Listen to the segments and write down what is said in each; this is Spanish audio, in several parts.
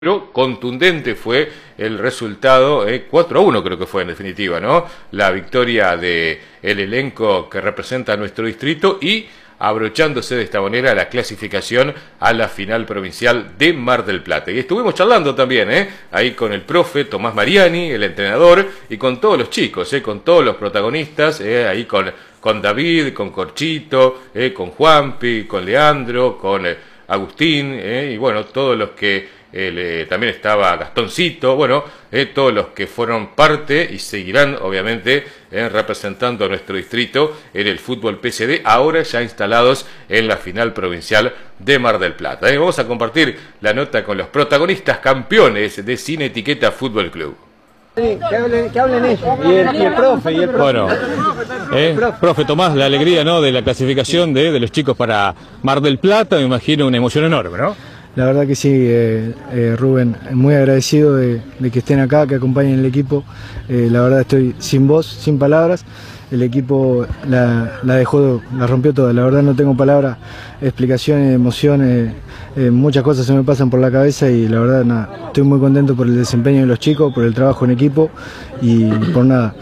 Pero contundente fue el resultado, 4-1 creo que fue en definitiva, ¿no? La victoria del elenco que representa a nuestro distrito y abrochándose de esta manera la clasificación a la final provincial de Mar del Plata. Y estuvimos charlando también, ahí con el profe Tomás Mariani, el entrenador, y con todos los chicos, con todos los protagonistas, ahí con David, con Corchito, con Juanpi, con Leandro, con Agustín, y bueno, todos los que también estaba Gastoncito, bueno, todos los que fueron parte y seguirán obviamente representando a nuestro distrito en el fútbol PSD, ahora ya instalados en la final provincial de Mar del Plata. Vamos a compartir la nota con los protagonistas campeones de Sin Etiqueta Fútbol Club. Sí, que hablen ellos. Y el profe. Bueno, profe Tomás, la alegría, ¿no?, de la clasificación de los chicos para Mar del Plata, me imagino una emoción enorme, ¿no? La verdad que sí, Rubén, muy agradecido de que estén acá, que acompañen el equipo. La verdad estoy sin voz, sin palabras. El equipo la rompió toda. La verdad no tengo palabras, explicaciones, emociones, muchas cosas se me pasan por la cabeza y la verdad nada, estoy muy contento por el desempeño de los chicos, por el trabajo en equipo y por nada.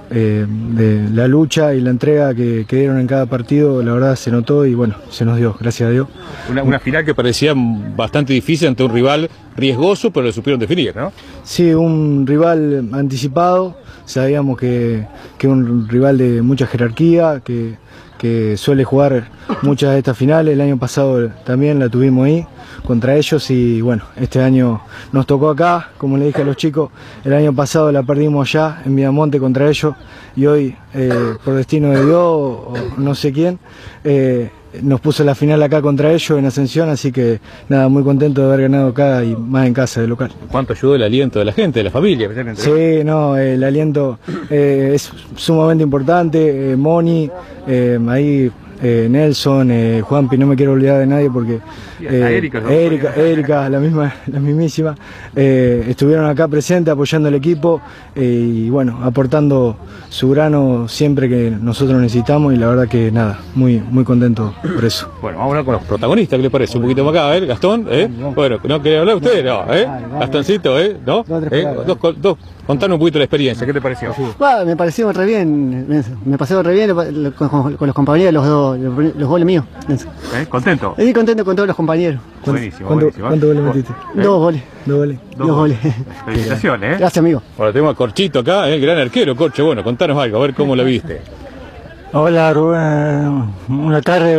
De la lucha y la entrega que dieron en cada partido, la verdad se notó y bueno, se nos dio, gracias a Dios. Una final que parecía bastante difícil ante un rival riesgoso, pero lo supieron definir, ¿no? Sí, un rival anticipado, sabíamos que un rival de mucha jerarquía, que suele jugar muchas de estas finales. El año pasado también la tuvimos ahí contra ellos y bueno, este año nos tocó acá, como le dije a los chicos, el año pasado la perdimos ya en Vidamonte contra ellos y hoy por destino de Dios o no sé quién nos puso la final acá contra ellos en Ascensión, así que nada, muy contento de haber ganado acá y más en casa de local. ¿Cuánto ayudó el aliento de la gente, de la familia? Sí, no, el aliento es sumamente importante, Moni, ahí Nelson, Juanpi, no me quiero olvidar de nadie porque Erika, la mismísima, estuvieron acá presentes apoyando al equipo y bueno, aportando su grano siempre que nosotros necesitamos y la verdad que nada, muy contento por eso. Bueno, vamos a hablar con los protagonistas, ¿qué le parece? Un poquito más acá, Gastón, Bueno, ¿no quiere hablar usted? No, Gastoncito, ¿no? Contanos un poquito la experiencia, ¿qué te pareció? Bueno, me pareció re bien, me pasó re bien con los compañeros, los goles míos. ¿Contento? Estoy contento con todos los compañeros. Buenísimo. ¿Cuántos goles metiste? Dos goles. Felicitaciones, Gracias, amigo. Bueno, tenemos a Corchito acá, el gran arquero. Corcho, bueno, contanos algo, a ver cómo lo viste. Hola, Rubén. Una tarde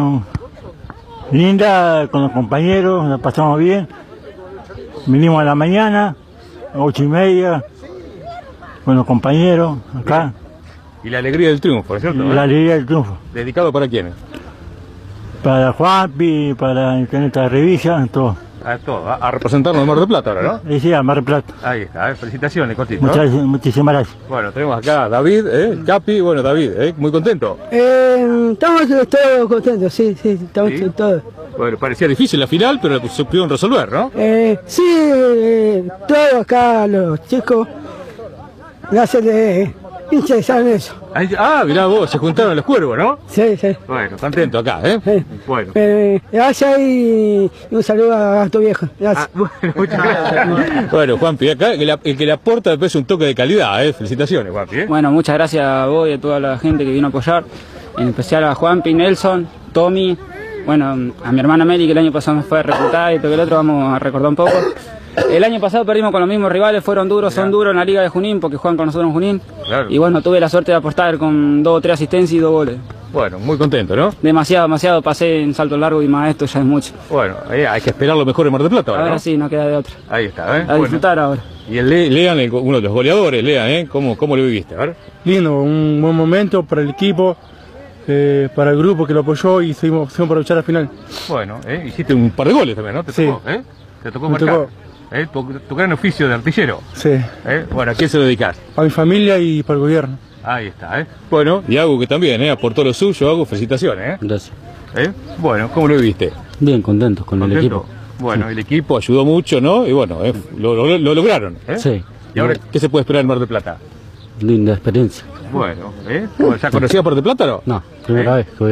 linda con los compañeros, la pasamos bien. Vinimos a la mañana, 8:30, con los compañeros acá. Y la alegría del triunfo, ¿cierto? La alegría del triunfo. ¿Dedicado para quiénes? Para Juanpi, para el planeta de Revilla, todo. A representarnos de Mar del Plata ahora, ¿no? Sí, a Mar del Plata. Ahí está, felicitaciones, Cortito. Muchísimas gracias. Bueno, tenemos acá a David, Capi, bueno, David, muy contento. Estamos todos contentos, sí, estamos todos. Bueno, parecía difícil la final, pero se pudieron resolver, ¿no? Sí, todos acá los chicos, gracias de hinchas saben eso. Mirá vos, se juntaron los cuervos, ¿no? Sí. Bueno, contento acá, Bueno. Gracias y un saludo a Gasto Viejo. Gracias. Bueno, muchas gracias. Bueno, Juanpi, acá el que le aporta después un toque de calidad, Felicitaciones, Juanpi, Bueno, muchas gracias a vos y a toda la gente que vino a apoyar, en especial a Juanpi, Nelson, Tommy, bueno, a mi hermana Meli, que el año pasado me fue a reclutar y todo el otro, vamos a recordar un poco. El año pasado perdimos con los mismos rivales, son duros en la Liga de Junín porque juegan con nosotros en Junín. Claro. Y bueno, tuve la suerte de apostar con 2 o 3 asistencias y 2 goles. Bueno, muy contento, ¿no? Demasiado, pasé en salto largo y más esto ya es mucho. Bueno, hay que esperar lo mejor en Mar del Plata ahora, ¿no? Sí, no queda de otra. Ahí está, A disfrutar ahora. Y Lean, uno de los goleadores, Lean, ¿cómo lo viviste? A ver. Lindo, un buen momento para el equipo, para el grupo que lo apoyó y seguimos para luchar al final. Bueno, hiciste un par de goles también, ¿no? Te tocó marcar. Tu gran oficio de artillero. Sí. Bueno, ¿a quién se lo dedicás? A mi familia y para el gobierno. Ahí está, Bueno, y Agu que también, aportó lo suyo, Agu, felicitaciones, Gracias. Bueno, ¿cómo lo viviste? Bien, contentos con el equipo. Bueno, el equipo ayudó mucho, ¿no? Y bueno, lo lograron, Sí. ¿Y ahora qué se puede esperar en Mar del Plata? Linda experiencia. Bueno, ¿ya conocías Mar del Plata o no? No, primera vez que voy ahí.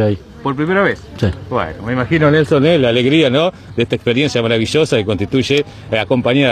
¿Por primera vez? Sí. Bueno, me imagino, Nelson, la alegría, ¿no?, de esta experiencia maravillosa que constituye acompañar